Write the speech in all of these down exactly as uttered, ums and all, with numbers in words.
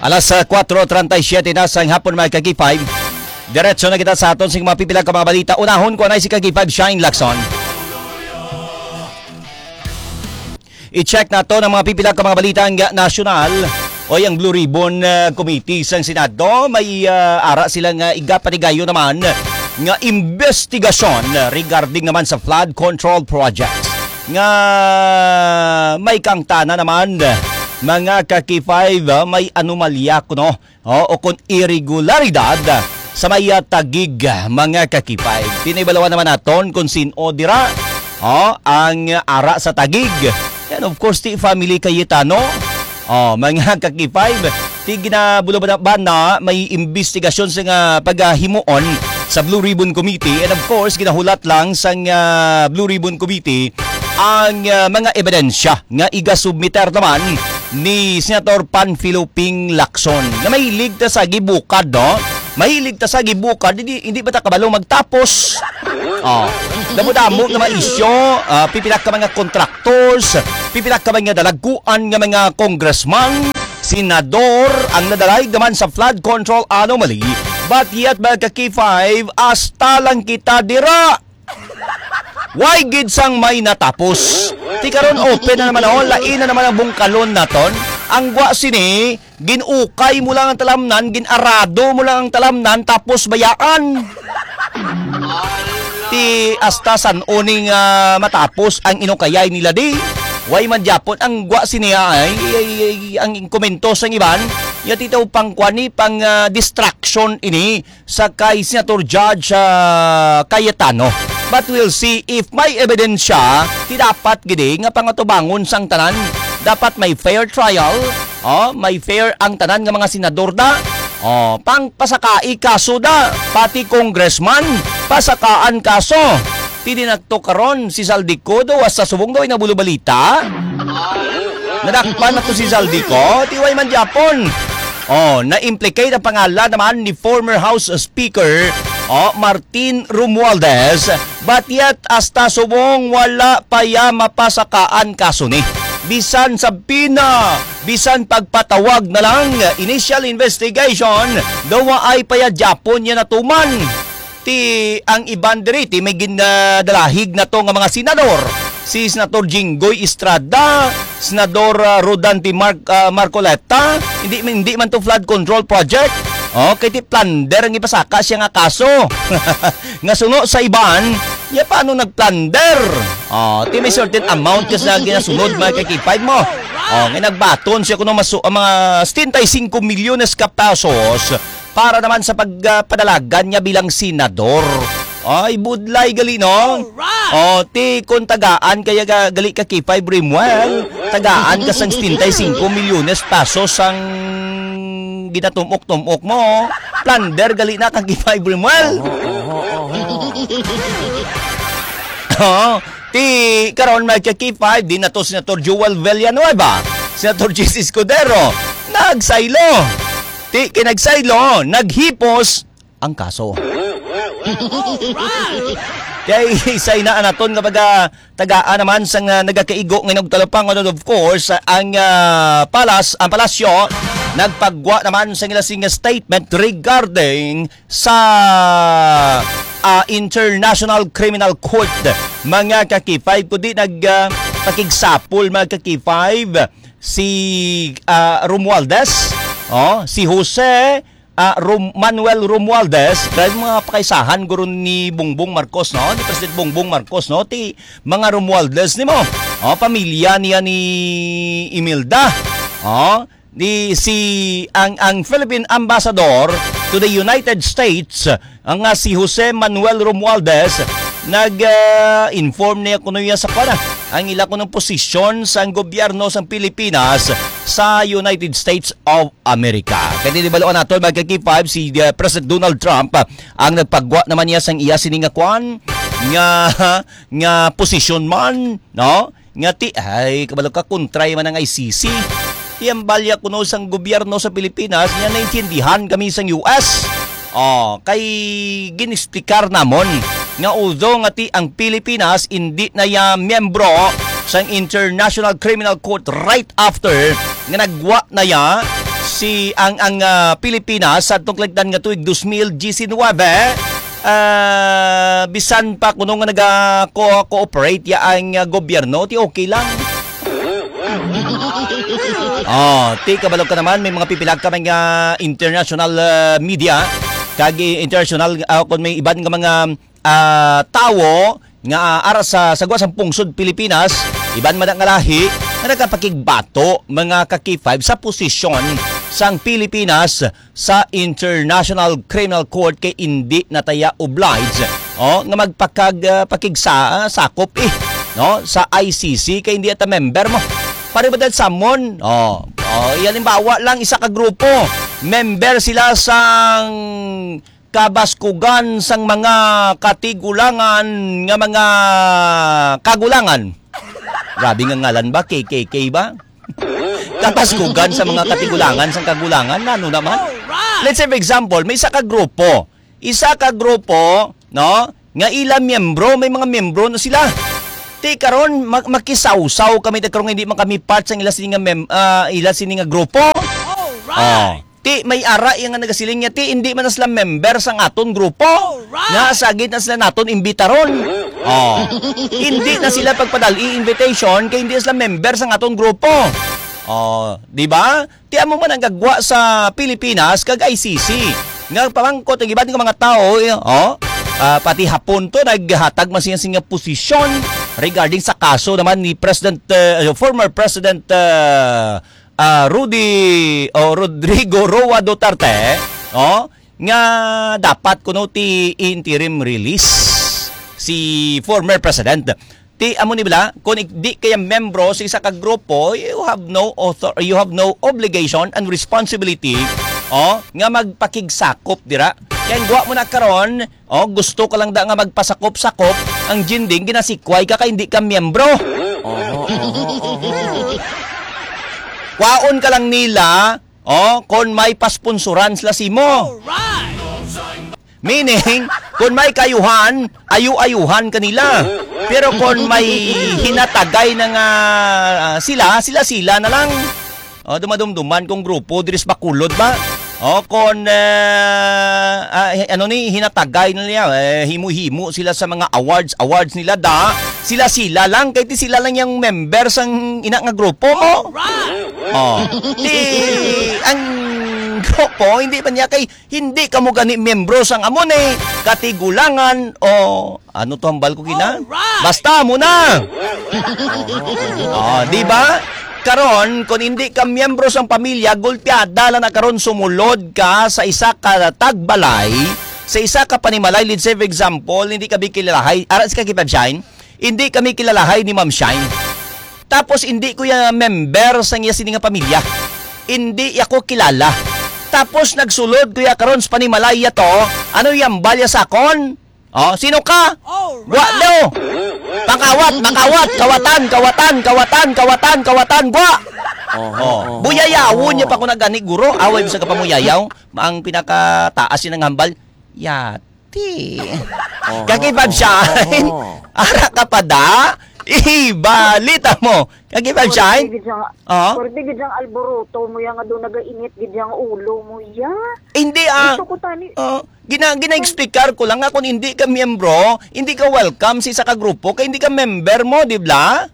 Alas uh, four thirty-seven na sa hapon mga K five. Diretso na kita sa aton sing mga pipila ka mga balita. Unahon ko na si K five Shine Lacson. I-check na to ng mga pipila ka mga balita ang nasyonal o yung Blue Ribbon uh, Committee sa Senado. May uh, ara silang uh, igapatigayo naman nga investigasyon regarding naman sa flood control projects. Nga may kangtana naman mga K five uh, may anomalya kuno o, o kung irregularidad sa may uh, tagig mga K five. Tinibalawan naman naton kung sino dira o, ang uh, ara sa tagig. And of course, ti family Cayetano, oh, mga K five, ti ginabulaban na may investigasyon sa nga paghimuon sa Blue Ribbon Committee. And of course, ginahulat lang sa uh, Blue Ribbon Committee ang uh, mga ebidensya nga iga-submiter naman ni Senator Panfilo Ping Lacson na mahilig ta sa gibukad, no? Mahilig ta sa gibukad, hindi, hindi ba ta kabalo magtapos? Oh, damo-damo nga mga isyo, uh, pipilak ka mga contractors, pipilak ka mga dalaguan nga mga congressman, senador, ang nadalayag naman sa flood control anomaly. But yet mga K five, hasta lang kita dira. Why gid sang may natapos? Ti karon open na naman ako, lain na naman ang bungkalon naton. Ang gwa sini, ginukay mo lang ang talamnan, ginarado mo lang ang talamnan, tapos bayaan. Ti hasta san uning uh, matapos ang inukayay nila di. Way man Japon ang gwa sini ay, ay, ay, ay ang komento sa iban. Ya titaw pang kwani pang uh, distraction ini sa kay Senator Judge uh, Cayetano. But we'll see if may ebidensya, ti dapat gidi nga pangatubangon sang tanan. Dapat may fair trial, oh, may fair ang tanan nga mga senador da. Oh, pang pasakai kaso da, pati congressman pasakaan kaso. Pidi nagto karon si Saldico do sa subong daw inabulubalita. Nadakpan na to si Saldico, tiway man Japon. Oh, na-implicate ang pangalan naman ni former House Speaker oh, Martin Romualdez. But yet, hasta subong wala pa ya mapasakaan kaso ni. Bisan sa pina, bisan pagpatawag na lang, initial investigation, dawa ay paya Japon yan natuman. Ti ang iban diri, ti may ginadalahig na to nga mga senador. Si Senator Jinggoy Estrada, Senador uh, Rodante Mar- uh, Marcoleta, hindi, hindi man to flood control project. Okay, ti plunder ang ipasaka siya nga kaso. Nga suno sa iban, ya paano nagplunder? Oh, ti may certain amount kasi na ginasunod mga K five mo. Oh, nga nagbaton siya kuno masu uh, mga seventy-five milyones ka pesos para naman sa pagpadalagan uh, niya bilang senador. Ay, budlay gali, no? O, ti, kung tagaan, kaya gali ka K five Rimwell, tagaan ka sang seventy-five milyones pesos ang ginatumok-tumok mo. Plunder, gali na ka K five Rimwell. O, ti, karon may ka K five, di na to Senator Joel Villanueva, Senator J C Escudero, nagsaylo. Ti, kinagsaylo, naghipos ang kaso. Kaya isay na anaton kapag uh, tagaan naman sang uh, nagakaigo ng talapang of course ang uh, palas ang palasyo nagpagwa naman sa ilasing statement regarding sa uh, International Criminal Court mga K five kundi nagpakigsapol uh, mga K five si uh, Romualdez oh si Jose Uh, Rom- Manuel Romualdez dahil mga pakaisahan guro ni Bongbong Marcos no ni President Bongbong Marcos no ti mga Romualdez ni mo oh pamilya niya ni Imelda oh di si ang ang Philippine Ambassador to the United States ang uh, si Jose Manuel Romualdez nag-inform uh, niya kuno niya sa kana ang ila ko ng posisyon sa gobyerno sa Pilipinas sa United States of America. Kaya di baloan nato mga K five si uh, President Donald Trump uh, ang nagpagwa naman niya sang iya sini nga kwan nga nga posisyon man no nga ti ay kabalo ka kontray man ang I C C. Tiyang balya kuno sang gobyerno sa Pilipinas nga naintindihan kami sang U S. Oh, kay ginistikar namon nga although nga ti ang Pilipinas hindi na ya miyembro sa International Criminal Court right after nga nagwa na ya si ang ang uh, Pilipinas sa tungkagdan nga tuig two thousand nineteen uh, bisan pa kuno nga naga-cooperate ya ang uh, gobyerno ti okay lang. Oh, ti kabalo ka naman may mga pipilag ka mga international uh, media kag international uh, kung may iban nga mga uh, tawo nga uh, ara sa sagwa sa pungsod Pilipinas, iban man nga lahi nga nagapakigbato mga ka K five sa posisyon sang Pilipinas sa International Criminal Court kay hindi nataya oblige oh nga magpakag uh, pakigsa uh, sakop eh no sa I C C kay hindi ata member mo. Pare ba dahil samon? Oh, oh, yan bawa lang isa ka grupo. Member sila sang kabaskugan sang mga katigulangan nga mga kagulangan. Grabe nga ngalan ba? K K K ba? Kabaskugan sa mga katigulangan sang kagulangan. Ano naman? Let's say for example, may isa ka grupo. Isa ka grupo, no? Nga ilang miyembro, may mga miyembro na sila. Ti karon mak makisawsaw kami karon hindi man kami part sa ila sini nga mem uh, ila sini nga grupo. Alright. Oh. Ti may ara yang nga nagasiling niya ti hindi man na sila member sa aton grupo. Nga sagit na sila naton imbitaron. Oh. Hindi na sila pagpadali invitation kay hindi sila member sa aton grupo. Oh, di ba? Ti amo man ang gagwa sa Pilipinas kag I C C. Nga pamangkot ang iba't nga mga tao, oh. Uh, pati hapon to naghatag man siya nga posisyon regarding sa kaso naman ni President uh, former President uh, uh, Rudy o oh, Rodrigo Roa Duterte oh nga dapat kuno ti interim release si former president ti amo ni bala kung di kaya membro sa isa ka grupo you have no author you have no obligation and responsibility oh nga magpakigsakop dira. Kaya guwa mo na karon, oh, gusto ko lang da nga magpasakop-sakop, ang jinding ginasikway ka kay hindi ka miyembro. Oh, oh, oh, oh. Kwaon ka lang nila, oh, kung may pasponsoran sila simo. Meaning, kung may kayuhan, ayu-ayuhan kanila. Pero kung may hinatagay na nga uh, sila, sila-sila na lang. Oh, dumadumduman kung grupo, diris bakulod ba? O kung uh, uh, ano ni hinatagay nila eh, himu-himu sila sa mga awards awards nila da sila sila lang kay ti sila lang yung members ang ina nga grupo mo. Oh. Di ang grupo hindi pa niya kay hindi ka mo gani membro sang amon eh katigulangan o ano to hambal ko kina basta mo na. Oh, di ba? Karon, kung hindi ka miyembro sang pamilya, gulpiada lang na karon sumulod ka sa isa ka tagbalay, sa isa ka panimalay, let's say for example, hindi kami kilalahay, aras ka kipab Shine, hindi kami kilalahay ni Ma'am Shine. Tapos hindi ko yung member sang iya sininga pamilya. Hindi ako kilala. Tapos nagsulod ko ya karon sa panimalay ya to, ano yung balya sa akon? Oh, sino ka? Wa daw. Pangawat, makawat, kawatan, kawatan, kawatan, kawatan, kawatan, gwa. Oh, oh. Buyayawon niya pa ko nagani guro. Away sa kapamuyayaw. Ang pinakataas yun ng hambal. Yati. Oh, Kakibab siya. Oh, oh. Ara ka pa da. Ibalita mo. Kakibab siya. Oh. Pwede gid ang alboroto mo yang ado nagainit gid yang ulo mo ya. Hindi ah. Gusto ko tani. Oh. Gina gina-explicar ko lang nga kung hindi ka miyembro, hindi ka welcome sa isa ka grupo, kaya hindi ka member mo, di ba?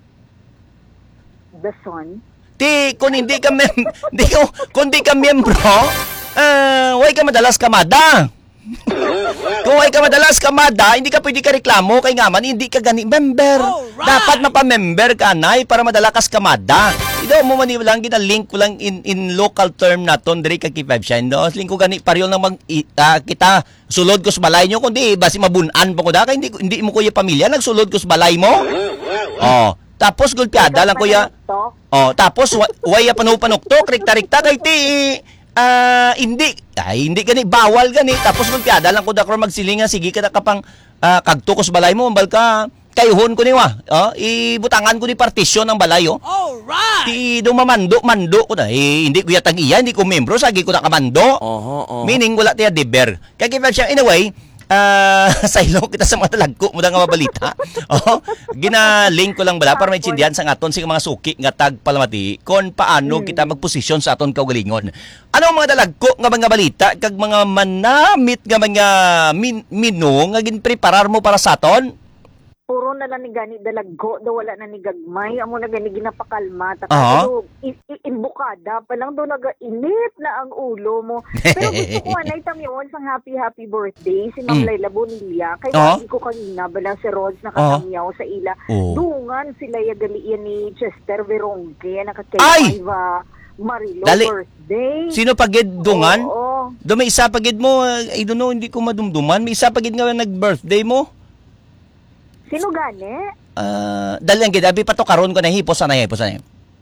The son? Di, kung hindi ka mem di, kung hindi ka miyembro, uh, way ka madalas kamada. Kung way ka madalas kamada, hindi ka pwede ka reklamo, kaya nga man, hindi ka gani member. Dapat mapa-member ka, nay, para madalakas kamada. Ito mo man lang gina-link ko lang in in local term naton diri kay K five Shine do. Link ko gani pareho lang mag uh, kita sulod ko sa balay nyo kundi basi mabun-an pa ko da kay hindi hindi mo kuya pamilya nagsulod ko sa balay mo. Oh, tapos gulpiada lang kuya. Oh, tapos way panupanuktok rikta-rikta kay ti uh, hindi ay hindi gani bawal gani tapos gulpiada lang ko da kro magsilinga sige ka kapang uh, kagto ko sa balay mo ambal ka kayuhon ko ni wa. Oh, ibutangan ko ni partisyon ng balay oh. Alright. Ti do mamando mando ko na. Eh, hindi ko yatag iya, hindi ko membro sagi ko na kamando. Uh-huh, uh-huh. Meaning wala tiya deber. Kaya kiba siya anyway, ah, sa ilo kita sa mga talagko mo da nga mabalita. Oh, gina-link ko lang bala para maintindihan sa aton sing mga suki nga tag palamati kon paano Hmm. kita magposisyon sa aton kaugalingon. Ano ang mga dalagko nga mga balita kag mga manamit nga mga min mino nga ginpreparar mo para sa aton? Puro na lang ni gani dalaggo, daw wala na ni gagmay, amo na gani ginapakalma, Aha. tapos i- i- imbukada pa lang daw nagainit na ang ulo mo. Pero gusto ko anay tamyon sa happy happy birthday si Ma'am Mm. Laila Bonilla. Kaya Aha. hindi ko kanina bala si Rods nakatamyaw sa ila. Oh. Dungan sila yagalian ni Chester Veronque Ay! nakakay Marilo Dali. birthday. Sino pagid dungan? Oo. Do may isa pagid mo, I don't know, hindi ko madumduman. May isa pagid nga nag-birthday mo. Sino gani? Ah, dali lang gid abi pa to karon ko na hipos na hipos na.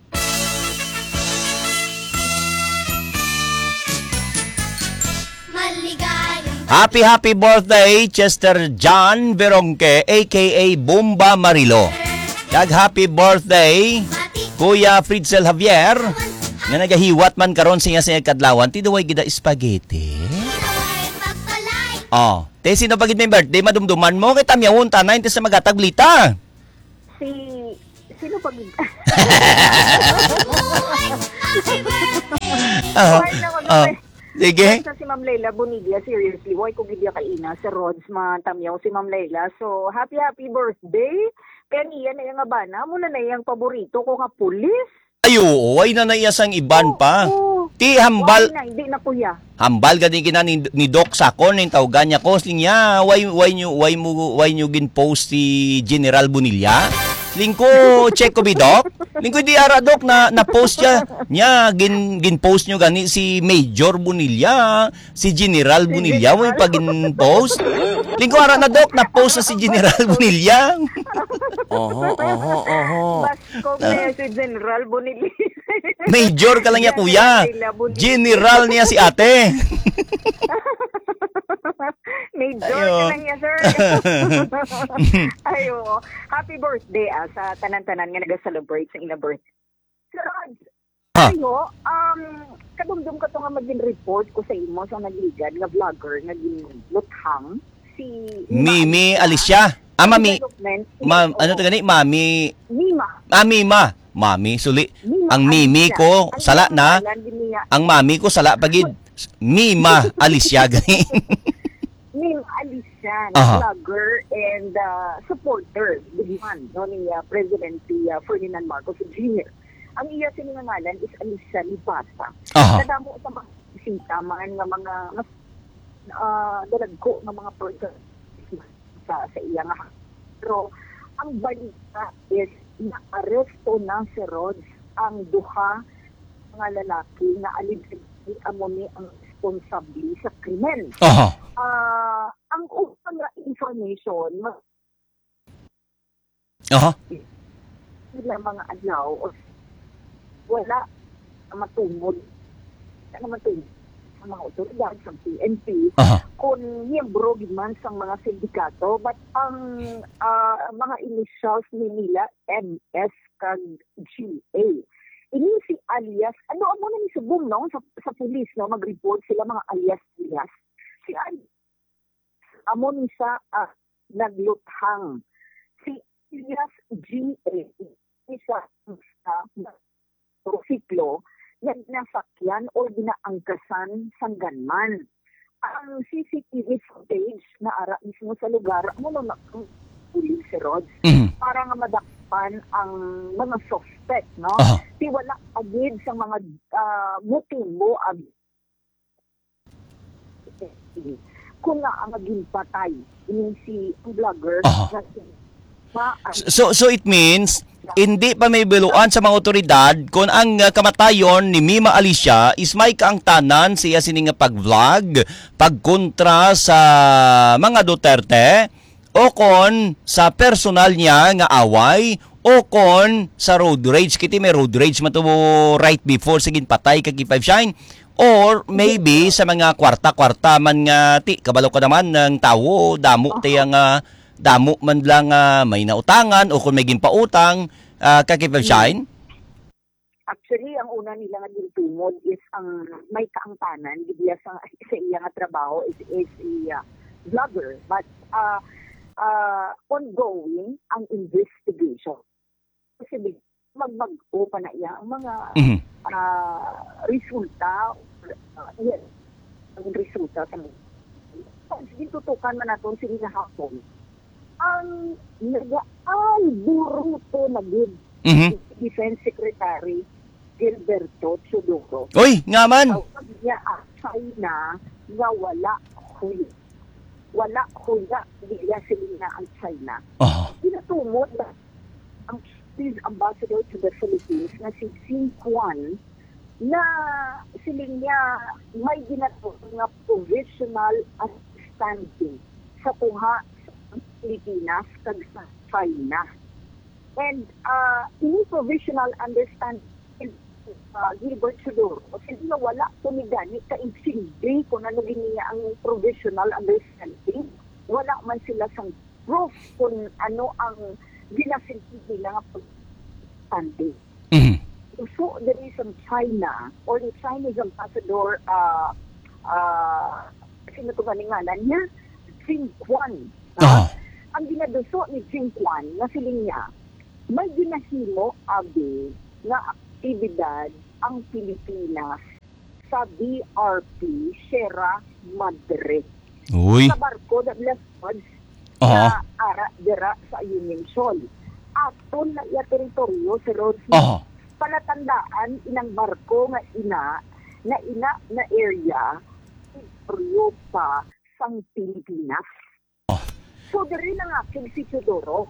Maligayang Happy happy birthday Chester John Veronque aka Bomba Marilo. Kag happy birthday mati Kuya Fritzel Javier nga nagahiwat man karon siya sa kadlawan ti duway gida spaghetti. naway pagpalay. Oh, te sino pagid may birthday madumduman mo kay tamyawon tanan ti sa magataglita. Si sino pag Happy birthday. Ah, Why naman, ah, why? sige. Sa si Ma'am Laila Bonilla, seriously, why ko gidya kaina sa Rods matamyaw si Ma'am Laila. So, happy happy birthday. Kaya niya na yung abana, muna na yung paborito ko nga pulis. Ayo, way na naiyasang iban pa. Oo. Ti hambal Why na, hindi na kuya. hambal gani kina ni, ni Doc Sakon ning tawgan niya ko sling niya why why nyo why mo why nyo gin post si General Bonilla lingko check ko bi Doc lingko di ara Doc na na post niya niya gin gin post nyo gani si Major Bonilla si General Bonilla way pag gin post lingko ara na Doc na post na si General Bonilla oho oho oho Basko na si General Bonilla. Major ka lang niya kuya General niya si ate Major Ayo. ka lang niya, sir. Ayo. Happy birthday ah, sa tanan-tanan nga nag-celebrate sa ina birthday. Sir Rods, Ha? ayo, um, kadumdum ka to nga maging report ko sa imo sa nagligad nga vlogger nga ginuthang si Mimi Alicia ah mami Development. Ma, Oo. ano to gani? Mami, Mima. mami ma. Mami, suli. Mima Ang mimi Alicia. ko, Ang sala na. pangalan din niya, Ang mami ko, sala pagid. Mima, Alicia, gani. Mima Alicia, Aha. na vlogger and uh, supporter, Digman, no, ni uh, President uh, Ferdinand Marcos Junior Ang iya siningangalan is Alicia Libasa. Aha. Kadamo sa mga sintamaan nga mga mas uh, dalagko ng mga person sa sa iya nga. Pero ang balita is na-aresto na si Rods ang duha nga lalaki na allegedly amo ni ang responsable sa krimen. Aha. Ah, ang unang nga information ma- Aha. sila mga adlaw o wala na matungod na matungod sa mga otoridad sa P N P Aha. kung miyembro man sa mga sindikato but ang ah, mga initials ni nila M S kag G A. Ini si alias, ano mo na ni subong no sa, sa pulis no mag-report sila mga alias alias. Si alias amo ni sa ah, nagluthang. Si alias G A isa sa motorsiklo na nasakyan o dinaangkasan sang gunman. Ang C C T V footage na ara mismo sa lugar, ano na pulis si Rods, Mhm. para nga madakpan ang mga suspect, no? Aha. Di wala agid sa mga uh, motibo ag kung nga ang maging patay ini si ang vlogger Aha. na si Ma So, so it means, hindi pa may biluan sa mga otoridad kung ang uh, kamatayon ni Mima Alicia is may kaangtanan siya sining nga pag-vlog, pagkontra sa mga Duterte, o kon sa personal niya nga away, o kon sa road rage. Kiti may road rage man to right before sigin patay kag five shine. Or maybe sa mga kwarta-kwarta man nga ti kabalo ka naman ng tawo damo ti nga damo man lang uh, may nautangan o kung may ginpautang uh, kag five shine. Actually, ang una nila nga gintumod is ang may kaangtanan, gibiya sa, sa iya nga trabaho is, is iya vlogger, but uh, uh, ongoing ang investigation. Kasi magbago pa na iya ang mga Mhm. uh, resulta, uh, yes, ang resulta sa mga. Ditutukan man natin sila hapon. Ang nag-ay buruto na good Mhm. Defense Secretary Gilberto Chodoro. Oy, nga man. Tawag niya ang China nga wala huli. Wala hula niya sila ang China. Oh. Pinatumod na ang Chinese ambassador to the Philippines na si Jing Quan na siling niya may ginatawag nga provisional understanding sa tuha sa Pilipinas kag sa China. And uh, ini provisional understanding uh, Gilbert Chodoro, kasi na wala ko ni gani ka-insindi kung ano niya ang provisional understanding. Wala man sila sang proof kung ano ang ginasinti nila nga understanding. Mhm. So, there is some China or the Chinese ambassador, uh, uh, sino ito galingalan niya? Jing Quan. Oh. Ang ginaduso ni Jing Quan, na siling niya, may ginahimo abi nga aktibidad ang Pilipinas sa B R P Sierra Madre. Uy. Sa barko na Blessed Oh. na ara dira sa Union Shoal. Aton na iya teritoryo si Rhodes Oh. palatandaan inang barko nga ina na ina na area teritoryo pa sang Pilipinas. Oh. So diri na nga kay si Chodoro.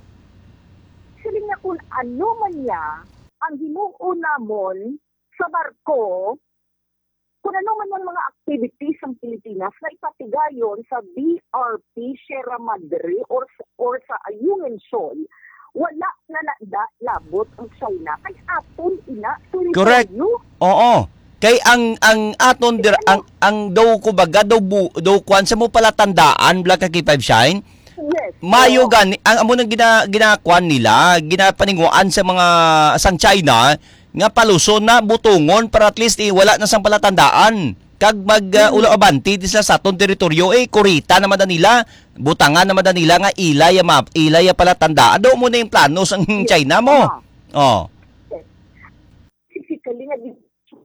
Sila nga kung ano man niya ang hinuo namon sa barko, kung ano man yung mga activities ng Pilipinas na ipatigayon sa B R P Sierra Madre or, or sa Ayungin Shoal, wala na nada labot ang China kay aton ina teritoryo. Correct. Oo. Kay ang ang aton dir ang ang daw ko baga daw bu, daw kwan sa mo pala tandaan Black K five Shine. Yes. Mayo Oo. gani ang amo nang gina ginakuan nila, ginapaninguan sa mga sang China nga paluson na butungon para at least eh, wala na sang palatandaan. Kag mag uh, ulo abanti di sa saton teritoryo eh kurita naman na nila, butangan naman na nila nga ilay map, ilay pala tandaan. Do mo na yung plano sang China mo. Oh. Physically nga di-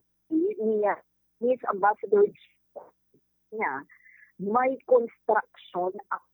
niya Miss Ambassador niya may construction act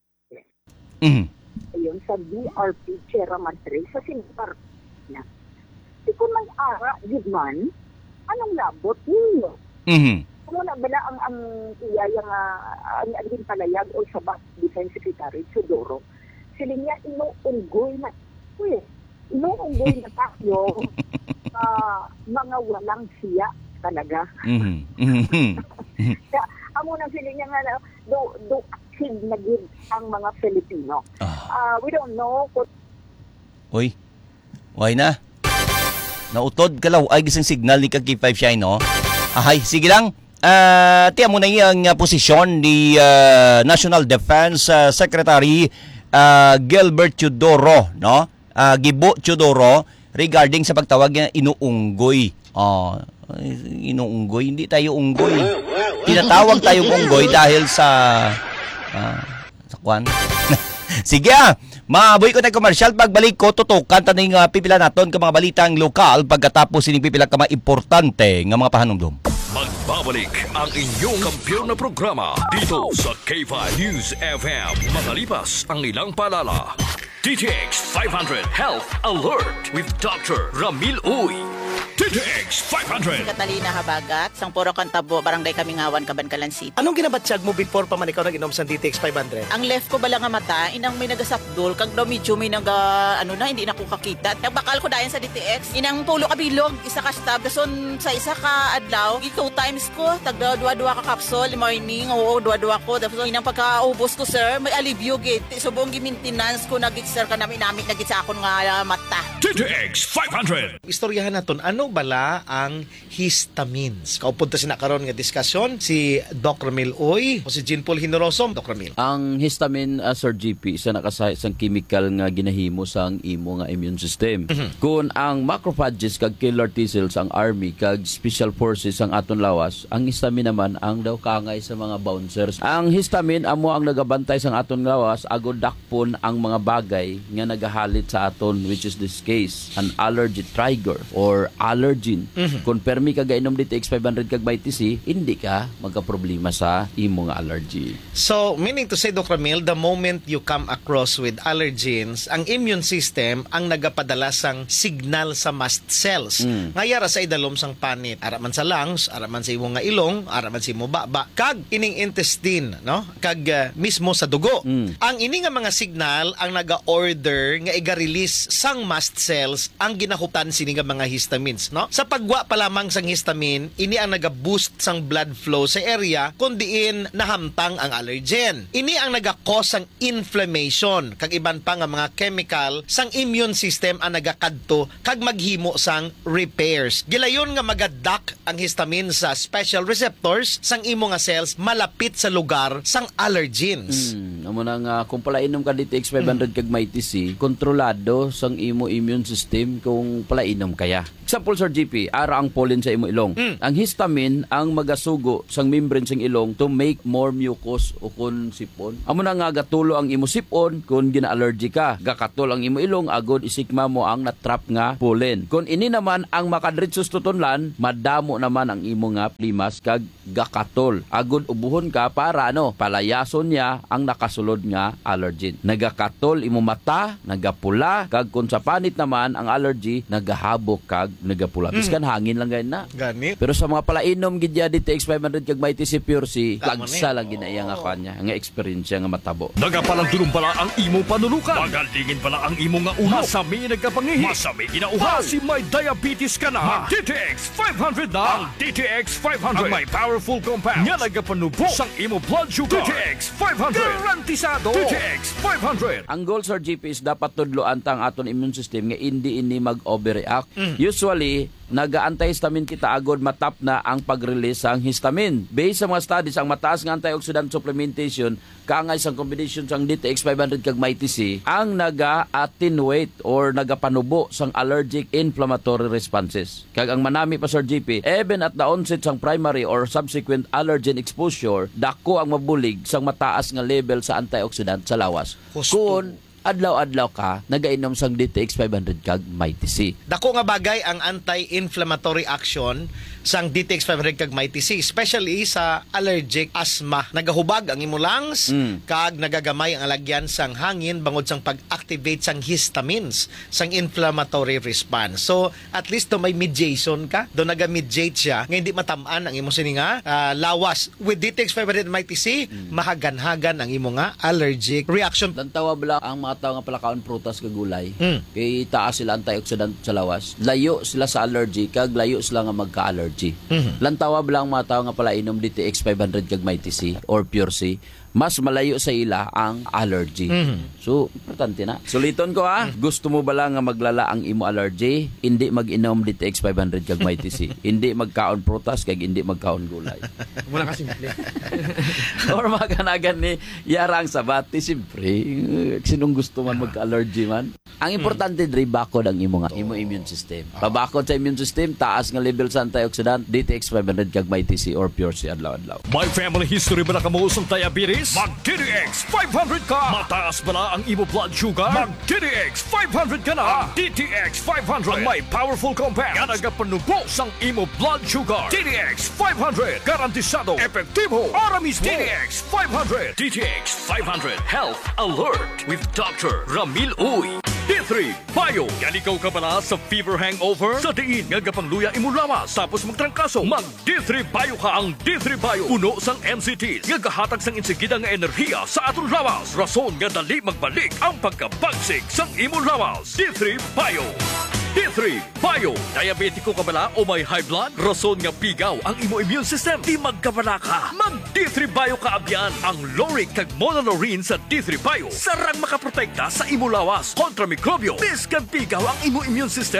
Mhm. ayun sa B R P Sierra Madre sa Sinbar niya. Di ko may ara, di man, anong labot ninyo? Mhm. Kung wala ba na ang, ang iyaya nga, ang aging palayag o sa Back Defense Secretary Chodoro, sila niya inuunggoy na, uy, inuunggoy na tayo uh, mga walang siya talaga. Mhm. Mhm. Kaya, amo na sila niya nga, na, do, do active na gid ang mga Filipino. Ah. Uh, we don't know kung Uy. Why na? Nautod kalaw ay gising signal ni K five Shine no. Ahay, sige lang. Ah, tiyan mo na yung uh, posisyon ni uh, National Defense uh, Secretary uh, Gilbert Chodoro, no? Uh, Gibo Chodoro regarding sa pagtawag niya inuunggoy. Oh, inuunggoy, hindi tayo unggoy. Tinatawag tayong unggoy dahil sa ah, sa kwan. Sige ah, maaboy ko na commercial. Pagbalik ko, tutukan taning uh, pipila naton ka mga balitang lokal pagkatapos sining pipila ka mga importante nga mga pahanumdum. Magbabalik ang inyong kampiyon na programa dito sa K five News F M. Makalipas ang ilang paalala. D T X five hundred Health Alert with Doctor Ramil Uy. D T X five hundred. Catalina Habagat, sang Puro Kantabo, Barangay Kamingawan, Cabancalan City. Anong ginabatsyag mo before pa man ikaw nag-inom sa D T X five hundred? Ang left ko bala nga mata, inang may nagasapdol, kag daw medyo may naga, ano na, hindi na ko kakita. Nagbakal ko dayan sa D T X, inang pulo ka bilog, isa ka stab, dason sa isa ka adlaw, two times ko, tagda dua-dua ka capsule, morning, oo, dua-dua ko, dason inang pagkaubos ko, sir, may alivio git, subong gi-maintenance ko, nagit sir ka namin namin, nagit sa akon nga uh, mata. D T X five hundred. Istoryahan naton, ano Ano bala ang histamines? Kaupunta sina karon nga diskusyon si Doc Ramil Uy o si Jean Paul Hinoroso. Doc Ramil. Ang histamine, uh, Sir G P, isa nakasa isang chemical nga ginahimo sa ang imo nga immune system. Kung ang macrophages kag killer T cells ang army kag special forces ang aton lawas, ang histamine naman ang daw kangay sa mga bouncers. Ang histamine amo ang nagabantay sa aton lawas agod dakpon ang mga bagay nga nagahalit sa aton, which is this case an allergy trigger or allergen. Mm-hmm. Kung permi ka gainom D T X five hundred kag vitamin C, hindi ka magka-problema sa imo nga allergy. So, meaning to say, Doc Ramil, the moment you come across with allergens, ang immune system ang nagapadala sang signal sa mast cells. Mm. Ngayara sa idalom sang panit. Araman sa lungs, araman sa imo nga ilong, araman sa imo baba, kag ining intestine, no? Kag uh, mismo sa dugo. Mm. Ang ini nga mga signal ang naga-order nga iga-release sang mast cells ang ginahutan sini nga mga histamines, no? Sa pagwa pa lamang sang histamine, ini ang naga-boost sang blood flow sa area kundiin nahamtang ang allergen. Ini ang naga-cause sang inflammation kag iban pa nga mga chemical sang immune system ang nagakadto kag maghimo sang repairs. Gilayon nga magadak ang histamine sa special receptors sang imo nga cells malapit sa lugar sang allergens. Mm, amo na nga kung palainom ka D T X five hundred mm. kag vitamin C, kontrolado sang imo immune system kung palainom kaya. Example, Sir G P, ara ang pollen sa imo ilong. Mm. Ang histamine ang magasugo sang membrane sang ilong to make more mucus o kun sipon. Amo na nga gatulo ang imo sipon kung gina-allergy ka. Gakatol ang imo ilong agod isikma mo ang natrap nga pollen. Kung ini naman ang makadritsos tutunlan, madamo naman ang imo nga limas kag gakatol. Agod ubuhon ka para ano, palayason niya ang nakasulod nga allergen. Nagakatol imo mata, nagapula, kag kung sa panit naman ang allergy, nagahabok kag nagapula. Mm. Biskan hangin lang ganyan na. Ganit. Pero sa mga palainom gidya D T X five hundred kag vitamin C Pure C, Tama lagsa ni. lang ginaya nga kanya, nga experience nga matabo. Nagapalang tulong pala ang imong panulukan. Magalingin pala ang imong nga ulo. Masami nagkapangihi. Masami ginauhaw. Kasi may diabetes ka na. D T X five hundred na. Ang D T X five hundred. Ang may powerful compound. Nga nagapanubo sang imo blood sugar. D T X five hundred. Garantisado. D T X five hundred. Ang goal, Sir G P, is dapat tudloan tang aton immune system nga hindi ini mag-overreact. Mm. Usually, naga-antihistamine kita agod matap na ang pag-release sang histamine. Based sa mga studies, ang mataas nga antioxidant supplementation kaangay sang combination sang D T X five hundred kag vitamin C ang naga-attenuate or nagapanubo sang allergic inflammatory responses. Kag ang manami pa, Sir G P, even at the onset sang primary or subsequent allergen exposure, dako ang mabulig sang mataas nga level sa antioxidant sa lawas. Husto. Kung adlaw-adlaw ka, nagainom sang D T X five hundred kag vitamin C. Dako nga bagay ang anti-inflammatory action sang D T X five hundred kag vitamin C, especially sa allergic asthma. Nagahubag ang imo lungs, mm. kag nagagamay ang alagyan sang hangin bangod sang pag-activate sang histamines sang inflammatory response. So, at least to may mediation ka, do naga-mediate siya, nga hindi matamaan ang imo sini nga uh, lawas. With D T X five hundred and vitamin C, mm. mahaganhagan ang imo nga allergic reaction. Lantawa bala ang mga tao nga palakaon prutas kag gulay. Mm. Kay taas sila antioxidant sa lawas. Layo sila sa allergy kag layo sila nga magka-allergy. Mm-hmm. Lantawa bala ang mga tao nga pala inom D T X five hundred kag vitamin C or Pure C, mas malayo sa ila ang allergy. Mm-hmm. So, importante na. Suliton ko ha, mm-hmm. gusto mo bala nga maglala ang imo allergy, hindi mag-inom D T X five hundred kag vitamin C. Hindi magkaon prutas kag hindi magkaon gulay. Muna ka simple. Or maganagan ni yarang sabati, siyempre, sinong gusto man magka-allergy man. Ang importante, mm. dre, bakod ang imo nga, imo immune system. Pabakod sa immune system, taas nga level sa antioxidant, D T X five hundred kag vitamin C or Pure C adlaw-adlaw. May family history ba na kamo sa diabetes? Mag-D T X five hundred ka! Mataas ba na ang imo blood sugar? Mag-D T X five hundred ka na! Ang D T X five hundred ang may powerful compound nga nagapanubo sang imo blood sugar. D T X five hundred garantisado, epektibo, para mismo. D T X five hundred. D T X five hundred Health Alert with Doctor Ramil Uy. D three Bio. Yan ikaw ka pala sa fever hangover? Sa diin nga gapangluya imo lawas tapos magtrangkaso. Mag D three Bio ka. Ang D three Bio puno sang M C Ts nga gahatag sang insigida nga enerhiya sa aton lawas. Rason nga dali magbalik ang pagkabagsik sang imo lawas. D three Bio. D three Bio. Diabetiko ka bala o may high blood? Rason nga pigaw ang imo immune system. Di magkabala ka. Mag D three Bio ka abyan. Ang lauric kag monolaurin sa D three Bio sarang makaprotekta sa imo lawas kontra mikrobyo. Bis kag pigaw ang imo immune system. Mag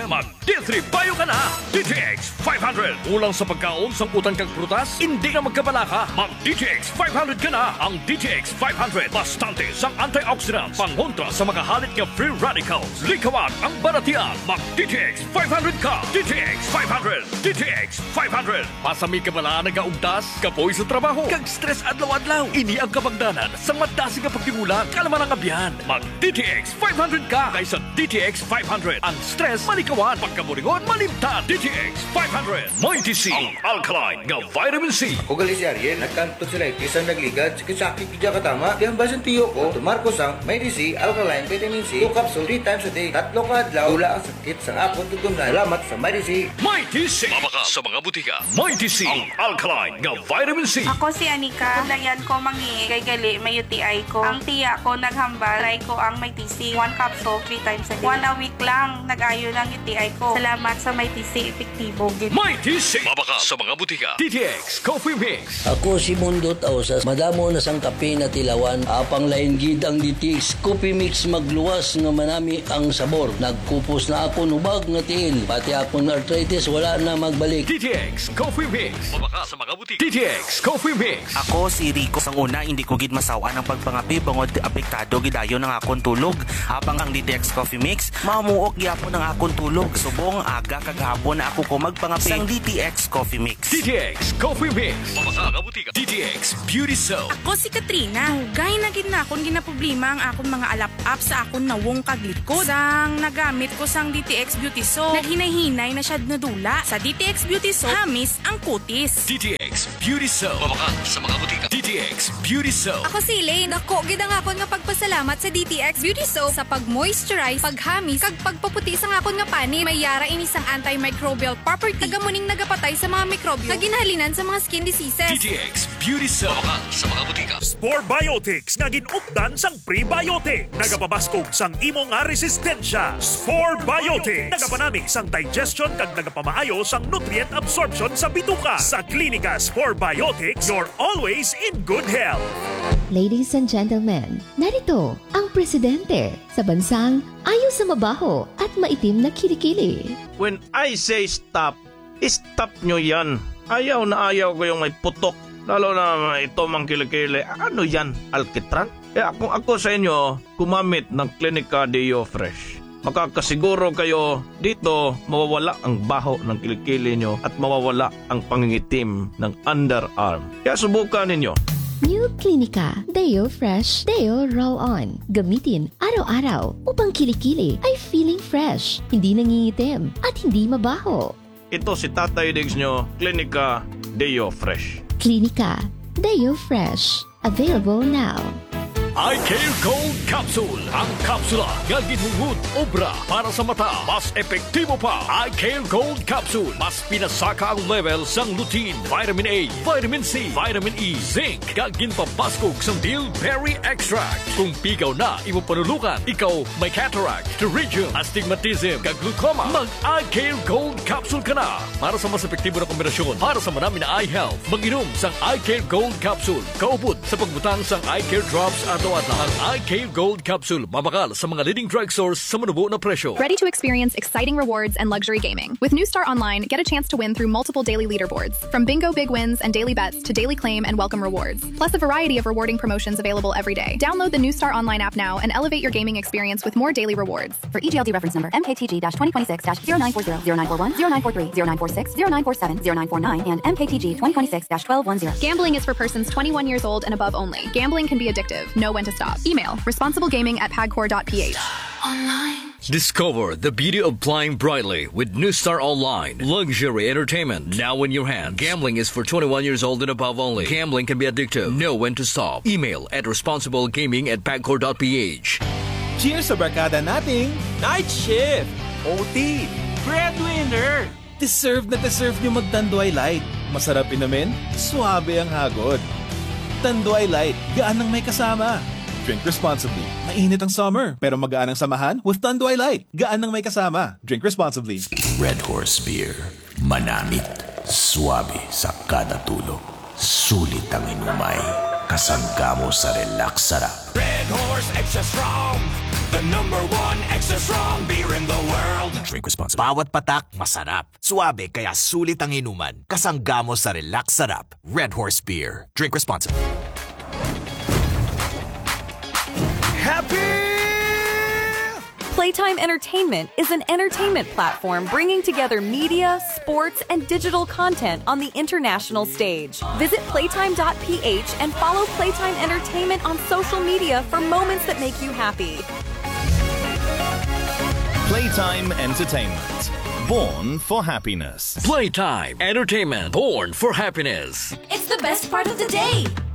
D three bayo ka na. D T X five hundred. Ulang sa pagkaon, samputan kang prutas, hindi na magkabalaka. Mag D T X five hundred ka na. Ang D T X five hundred, bastante sang antioxidants, pangontra sa mga halit nga free radicals. Likawan ang baratian. Mag D T X five hundred ka. D T X five hundred. D T X five hundred. Pasami ka bala nagaugtas, kapoy sa trabaho, kag stress adlaw-adlaw. Ini ang kabagdanan sa madasi nga pagtingulang, kalaman ang abyan. Mag D T X five hundred ka kaysa D T X five hundred. Ang stress malikawan, pagkaburingon malimtan. D T X five hundred. Mighty C, ang alkaline nga vitamin C. O gali si Ariel, nagkanto sila isang nagligad, sakit kidya katama. Di ang basan tiyo ko, tumarko sang Mighty C, alkaline, vitamin C, two capsule, three times a day. Tatlo ka adlaw, wala ang sakit sa akong tutungan. Salamat sa Mighty C. Mighty C. Mabaka sa mga butika. Mighty C, ang alkaline nga vitamin C. Ako si Anika. Kulayan ko mangi kay gali may U T I ko. Ang tiya ko naghambal, try ko ang may T C. One capsule, three times a day. One a week lang, nag-ayo ng U T I ko. Salamat sa may T C, epektibo. Mighty C. Mabaka sa mga butika. D T X Coffee Mix. Ako si Mundot Ausas. Madamo na sang kape na tilawan. Apang lain gid ang D T X Coffee Mix magluwas nga manami ang sabor. Nagkupos na ako nubag nga tiil. Pati akong arthritis wala na magbalik. D T X Coffee Mix. Mabaka sa mga butika. D T X Coffee Mix. Ako si Rico. Sang una, hindi ko gid masawa ng pagpangapi bangod apektado gidayon ng akong tulog. Habang ang D T X Coffee Mix, mamuok gyapon ng akong tulog. Subong aga kagahapon na ako ko magpangapi sang D T X Coffee Mix. D T X Coffee Mix. Mabaka mga butika. D T X Beauty Soap. Ako si Katrina. Hugay na gid na akong ginaproblema ang akong mga alap-up sa akong nawong kaglikod. Sang nagamit ko sang D T X Beauty Soap, naghinay-hinay na siya nadula. Sa D T X Beauty Soap, hamis ang kutis. D T X Beauty Soap. Mabaka sa mga butika. D T X Beauty Soap. Ako si Elaine. Ako gid ang akon nga pagpasalamat sa D T X Beauty Soap sa pag-moisturize, paghamis, kag pagpaputi sa akon nga pani. May yara ini sang antimicrobial property. Tagamuning nagapatay sa mga mikrobyo nga ginhalinan sa mga skin diseases. D T X Beauty Soap. Mabaka sa mga butika. Spore Biotics nga ginupdan sang prebiotic. Nagapabaskog sang imo nga resistensya. Spore Biotics. Nagapanami sang digestion kag nagapamaayo sang nutrient absorption sa bituka. Sa Klinika Spore Biotics, you're always in good health. Ladies and gentlemen, narito ang presidente sa bansang ayaw sa mabaho at maitim na kilikili. When I say stop, stop nyo yan. Ayaw na ayaw ko yung may putok. Lalo na ito mang kilikili. Ano yan? Alkitran? Eh kung ako sa inyo, kumamit ng Klinika Deo Fresh. Makakasiguro kayo dito mawawala ang baho ng kilikili nyo at mawawala ang pangingitim ng underarm. Kaya subukan ninyo. New Klinika Deo Fresh Deo Roll-On. Gamitin araw-araw upang kilikili ay feeling fresh, hindi nangingitim at hindi mabaho. Ito si Tatay Diggs nyo, Klinika Deo Fresh. Klinika Deo Fresh. Available now. I-Care Gold Capsule. Ang kapsula nga ginhungod obra para sa mata. Mas epektibo pa. I-Care Gold Capsule. Mas pinasaka ang level sang lutein, vitamin A, vitamin C, vitamin E, zinc. Gagin papaskog sang bilberry extract. Kung pigaw na, imo panulukan. Ikaw may cataract, pterygium, astigmatism, kag glaucoma. Mag-I-Care Gold Capsule ka na. Para sa mas epektibo na kombinasyon. Para sa marami na eye health. Mag-inom sang I-Care Gold Capsule. Kaupod sa pagbutang sang I-Care Drops at ang I-Care Gold Capsule. Mabakal sa mga leading drugstores sa manubo na presyo. Ready to experience exciting rewards and luxury gaming. With New Star Online, get a chance to win through multiple daily leaderboards. From bingo big wins and daily bets to daily claim and welcome rewards. Plus a variety of rewarding promotions available every day. Download the New Star Online app now and elevate your gaming experience with more daily rewards. For E G L D reference number M K T G twenty twenty-six zero nine four zero, zero nine four one, zero nine four three, zero nine four six, zero nine four seven, zero nine four nine, and M K T G twenty twenty-six twelve ten. Gambling is for persons twenty-one years old and above only. Gambling can be addictive. Know when to stop. Email responsible gaming at pagcor dot p h. Online. Discover the beauty of flying brightly with New Star Online. Luxury entertainment now in your hand. Gambling is for twenty-one years old and above only. Gambling can be addictive. Know when to stop. Email at responsible gaming at pagcor dot p h. Cheers sa barkada nating Night Shift, O T, Breadwinner. Deserve na deserve nyo mag-Tanduay Light. Masarap inumin, suabe ang hagod. Tanduay Light, gaan ng may kasama. Drink responsibly. Mainit ang summer, pero magaan ang samahan with Tanduay Light. Gaan ng may kasama. Drink responsibly. Red Horse Beer. Manamit. Suabe sa kada tulog. Sulit ang inumay. Kasangga mo sa relax sarap. Red Horse Extra Strong. The number one extra strong beer in the world. Drink responsibly. Bawat patak, masarap. Suabe, kaya sulit ang inuman. Kasangga mo sa relax sarap. Red Horse Beer. Drink responsibly. Happy! Playtime Entertainment is an entertainment platform bringing together media, sports, and digital content on the international stage. Visit playtime dot p h and follow Playtime Entertainment on social media for moments that make you happy. Playtime Entertainment. Born for happiness. Playtime Entertainment. Born for happiness. It's the best part of the day.